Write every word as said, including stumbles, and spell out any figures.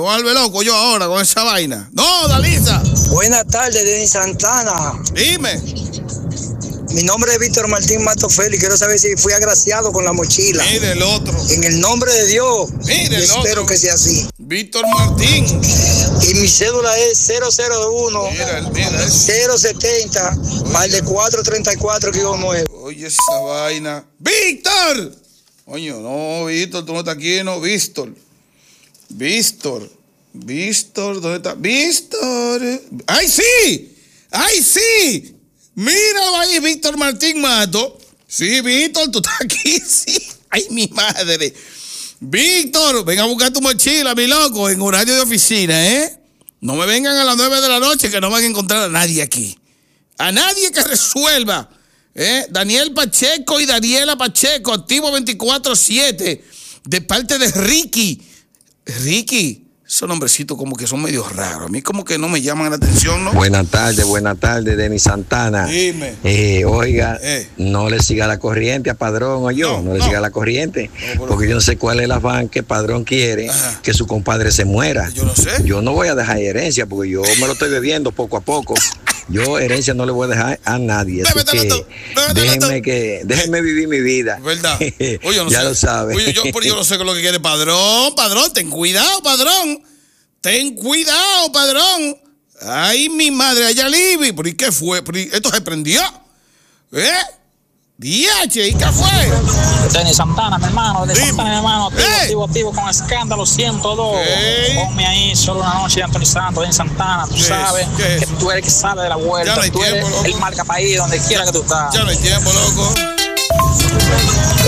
voy a volver loco yo ahora con esa vaina. No, Dalisa. Buenas tardes, Denis Santana. Dime. Mi nombre es Víctor Martín Mato Félix. Quiero saber si fui agraciado con la mochila. Mire el otro. En el nombre de Dios. Mire el espero otro. que sea así. Víctor Martín. Y mi cédula es cero cero uno Mira, mira. cero setenta par de cuatro treinta y cuatro nueve. Oye, esa vaina. ¡Víctor! Coño, no, Víctor, tú no estás aquí, no, Víctor. Víctor. Víctor, ¿dónde está? Víctor. ¡Ay, sí! ¡Ay, sí! Míralo ahí, Víctor Martín Mato. Sí, Víctor, tú estás aquí, sí. ¡Ay, mi madre! Víctor, ven a buscar tu mochila, mi loco, en horario de oficina, ¿eh? No me vengan a las nueve de la noche que no van a encontrar a nadie aquí. A nadie que resuelva. ¿eh? Daniel Pacheco y Daniela Pacheco, activo veinticuatro siete, de parte de Ricky. Ricky, esos nombrecitos como que son medio raros. A mí como que no me llaman la atención, ¿no? Buenas tardes, buenas tardes, Denis Santana. Dime. Eh, oiga, Eh. no le siga la corriente a Padrón o yo, No, no, le no. siga la corriente, No, pero- porque yo no sé cuál es el afán que Padrón quiere, Ajá. que su compadre se muera. Yo no sé. Yo no voy a dejar herencia, porque yo me lo estoy bebiendo poco a poco. Yo herencia no le voy a dejar a nadie. Así Bébetelo que tú, bébetelo déjenme, tú. que, déjenme vivir mi vida. ¿Verdad? Oye, yo no ya sé. lo sabe. Oye, yo, pero yo no sé qué es lo que quiere Padrón. Padrón, ten cuidado, Padrón. Ten cuidado, Padrón. Ay, mi madre, allá Libby. ¿Pero y qué fue? ¿Pero y esto se prendió? ¿Eh? Diache, ¿y qué fue? Denis Santana, mi hermano, Denis Dime. Santana, mi hermano, activo, Ey. activo, activo, con escándalo ciento dos. Ey. Ponme ahí solo una noche de Anthony Santos, Denis Santana, tú ¿Qué es? sabes ¿Qué es? que tú eres el que sabe de la vuelta, Ya no hay tú tiempo, eres loco. el marca país donde quiera que tú estás. Ya no hay tiempo, loco.